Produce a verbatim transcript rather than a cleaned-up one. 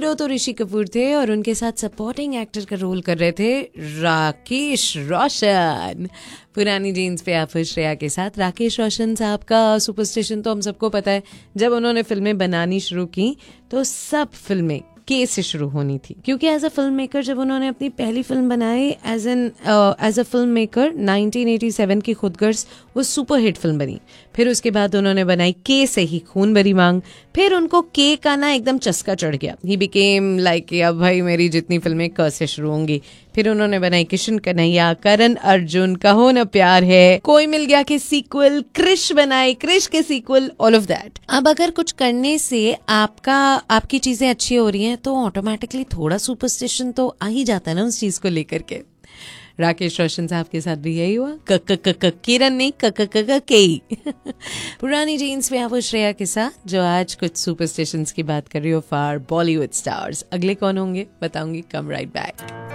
Hero तो ऋषि कपूर थे और उनके साथ सपोर्टिंग एक्टर का रोल कर रहे थे राकेश रोशन। पुरानी जीन्स पे आप श्रेया के साथ। राकेश रोशन साहब का सुपरस्टिशन तो हम सबको पता है। जब उन्होंने फिल्में बनानी शुरू की तो सब फिल्में के से शुरू होनी थी, क्योंकि एज अ फिल्म मेकर जब उन्होंने अपनी पहली फिल्म बनाई as an as a film maker nineteen eighty seven की खुदगर्ज, वो सुपर हिट फिल्म बनी। फिर उसके बाद उन्होंने बनाई के से ही खून भरी मांग। फिर उनको के का ना एकदम चस्का चढ़ गया। ही बिकेम लाइक अब भाई मेरी जितनी फिल्में क से शुरू होंगी। फिर उन्होंने बनाई किशन कन्हैया, करण अर्जुन, कहो न प्यार है, कोई मिल गया के सीक्वल, क्रिश बनाई, क्रिश के सीक्वल, ऑल ऑफ दैट। अब अगर कुछ करने से आपका आपकी चीजें अच्छी हो रही हैं तो ऑटोमेटिकली थोड़ा सुपरस्टिशन तो आ ही जाता है ना उस चीज को लेकर के। राकेश रोशन साहब के साथ भी यही हुआ। क क क क किरण नहीं, क क क क के। पुरानी जीन्स में आप श्रेया के साथ, जो आज कुछ सुपरस्टिशंस की बात कर रही हो फॉर बॉलीवुड स्टार्स। अगले कौन होंगे बताऊंगी, कम राइट बैक।